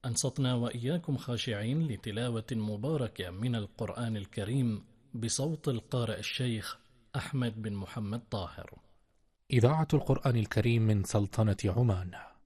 أنصتنا وإياكم خاشعين لتلاوة مباركة من القرآن الكريم بصوت القارئ الشيخ أحمد بن محمد طاهر. إذاعة القرآن الكريم من سلطنة عمان.